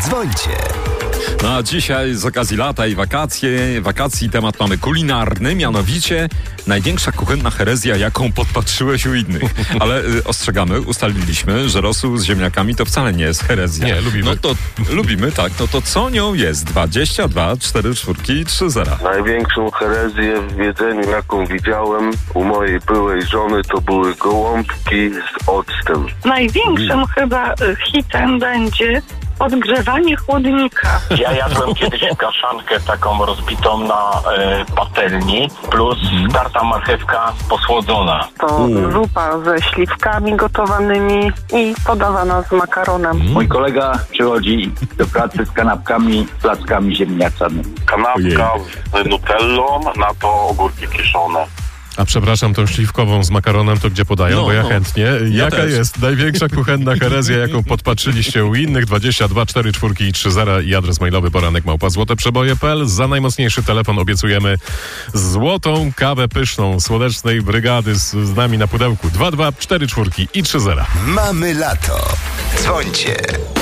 Dzwońcie. No a dzisiaj z okazji lata i wakacji temat mamy kulinarny, mianowicie największa kuchenna herezja, jaką podpatrzyłeś u innych. Ale ostrzegamy, ustaliliśmy, że rosół z ziemniakami to wcale nie jest herezja. Nie, lubimy. No to lubimy, tak. No to co nią jest? 22, 4 czwórki i 3 zera. Największą herezję w jedzeniu, jaką widziałem u mojej byłej żony, to były gołąbki z octem. Największym chyba hitem będzie odgrzewanie chłodnika. Ja jadłem kiedyś kaszankę taką rozbitą na patelni, plus tarta marchewka posłodzona. To zupa ze śliwkami gotowanymi i podawana z makaronem. Mój kolega przychodzi do pracy z kanapkami, plackami ziemniaczanymi. Kanapka z nutellą, na to ogórki kiszone. A przepraszam, tą śliwkową z makaronem to gdzie podają, bo ja chętnie. Jaka też. jest największa kuchenna herezja, jaką podpatrzyliście u innych? 22, 4 czwórki i 3 zera i adres mailowy poranek@złoteprzeboje.pl. Za najmocniejszy telefon obiecujemy złotą kawę pyszną Słonecznej Brygady z nami na pudełku. 22, 4 czwórki i 3 zera. Mamy lato. Dzwońcie.